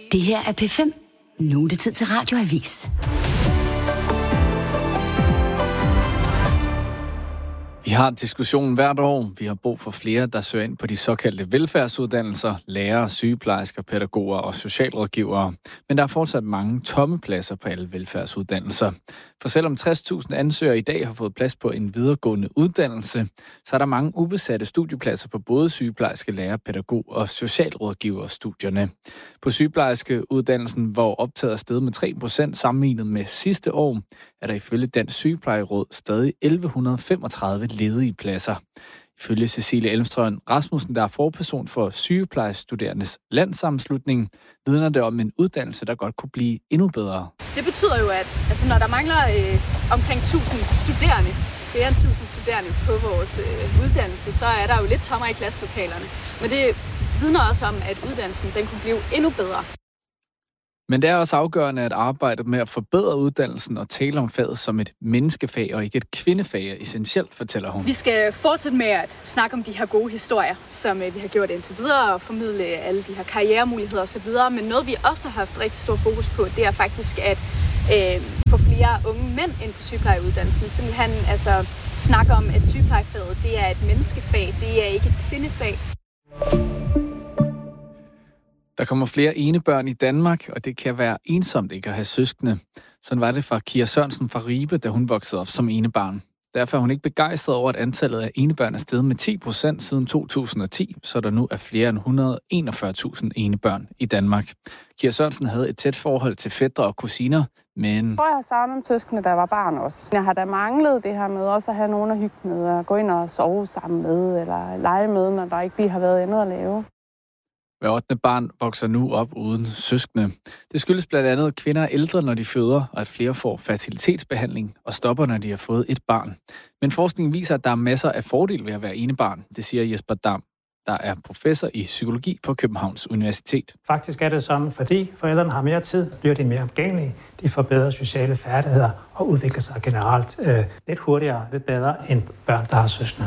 Det her er P5. Nu er det tid til Radioavis. Vi har diskussionen hvert år. Vi har brug for flere, der søger ind på de såkaldte velfærdsuddannelser, lærere, sygeplejersker, pædagoger og socialrådgivere. Men der er fortsat mange tomme pladser på alle velfærdsuddannelser. For selvom 60.000 ansøgere i dag har fået plads på en videregående uddannelse, så er der mange ubesatte studiepladser på både sygeplejerske, lærer, pædagog og socialrådgiverstudierne. På sygeplejerskeuddannelsen, hvor optaget er steget med 3% sammenlignet med sidste år, er der ifølge Dansk Sygeplejeråd stadig 1135 ledige pladser. Ifølge Cecilie Elmstrøm Rasmussen, der er forperson for sygeplejestuderendes landssammenslutning, vidner det om en uddannelse, der godt kunne blive endnu bedre. Det betyder jo, at når der mangler omkring 1000 studerende, flere end 1000 studerende på vores uddannelse, så er der jo lidt tommer i klasselokalerne. Men det vidner også om, at uddannelsen den kunne blive endnu bedre. Men det er også afgørende at arbejde med at forbedre uddannelsen og tale om faget som et menneskefag og ikke et kvindefag er essentielt, fortæller hun. Vi skal fortsætte med at snakke om de her gode historier, som vi har gjort indtil videre, og formidle alle de her karrieremuligheder osv. Men noget, vi også har haft rigtig stor fokus på, det er faktisk at få flere unge mænd ind på sygeplejeuddannelsen. Simpelthen snakke om, at sygeplejefaget det er et menneskefag, det er ikke et kvindefag. Der kommer flere enebørn i Danmark, og det kan være ensomt ikke at have søskende. Sådan var det for Kira Sørensen fra Ribe, da hun voksede op som enebarn. Derfor er hun ikke begejstret over, at antallet af enebørn er steget med 10% siden 2010, så der nu er flere end 141.000 enebørn i Danmark. Kira Sørensen havde et tæt forhold til fætre og kusiner, men... Jeg har savnet søskende, da jeg var barn også. Jeg har da manglet det her med også at have nogen at hygge med, og gå ind og sove sammen med, eller lege med, når der ikke lige har været andet at lave. Hver 8. barn vokser nu op uden søskende. Det skyldes blandt andet, at kvinder er ældre, når de føder, og at flere får fertilitetsbehandling og stopper, når de har fået et barn. Men forskningen viser, at der er masser af fordele ved at være enebarn. Det siger Jesper Dam, der er professor i psykologi på Københavns Universitet. Faktisk er det sådan, fordi forældrene har mere tid, bliver de mere omgængelige, de får bedre sociale færdigheder og udvikler sig generelt lidt hurtigere, lidt bedre end børn, der har søskende.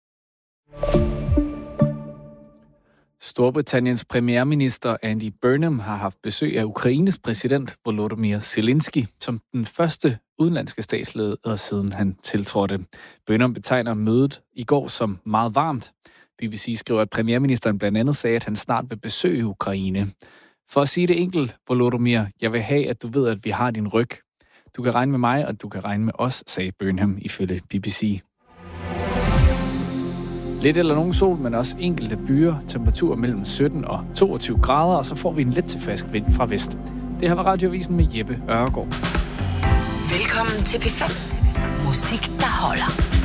Storbritanniens premierminister Andy Burnham har haft besøg af Ukraines præsident Volodymyr Zelensky som den første udenlandske statsleder, siden han tiltrådte. Burnham betegner mødet i går som meget varmt. BBC skriver, at premierministeren blandt andet sagde, at han snart vil besøge Ukraine. For at sige det enkelt, Volodymyr, jeg vil have, at du ved, at vi har din ryg. Du kan regne med mig, og du kan regne med os, sagde Burnham ifølge BBC. Lidt eller nogen sol, men også enkelte byer, temperatur mellem 17 og 22 grader, og så får vi en let til frisk vind fra vest. Det her var Radioavisen med Jeppe Ørgaard. Velkommen til P5. Musik, der holder.